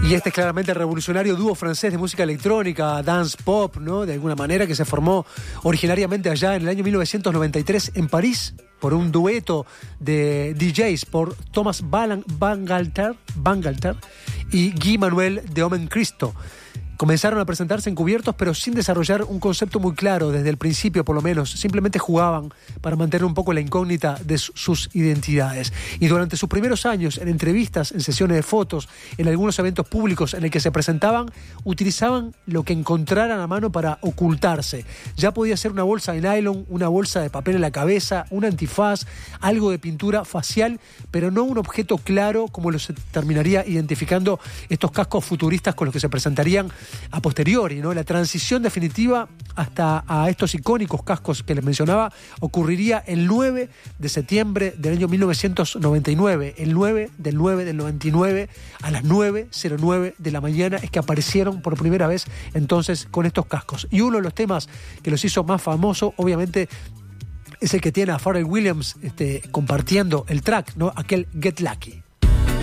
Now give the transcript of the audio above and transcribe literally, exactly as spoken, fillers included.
Y este es claramente el revolucionario dúo francés de música electrónica, dance pop, ¿no? De alguna manera, que se formó originariamente allá en el año mil novecientos noventa y tres en París por un dueto de D Js por Thomas Bangalter, Bangalter y Guy Manuel de Omen Cristo. Comenzaron a presentarse encubiertos, pero sin desarrollar un concepto muy claro desde el principio, por lo menos. Simplemente jugaban para mantener un poco la incógnita de su, sus identidades. Y durante sus primeros años, en entrevistas, en sesiones de fotos, en algunos eventos públicos en el que se presentaban, utilizaban lo que encontraran a mano para ocultarse. Ya podía ser una bolsa de nylon, una bolsa de papel en la cabeza, un antifaz, algo de pintura facial, pero no un objeto claro como lo se terminaría identificando estos cascos futuristas con los que se presentarían a posteriori, ¿no? La transición definitiva hasta a estos icónicos cascos que les mencionaba ocurriría el nueve de septiembre del año mil novecientos noventa y nueve. El nueve del nueve del noventa y nueve a las nueve cero nueve de la mañana es que aparecieron por primera vez entonces con estos cascos. Y uno de los temas que los hizo más famosos, obviamente, es el que tiene a Pharrell Williams este, compartiendo el track, ¿no? Aquel Get Lucky.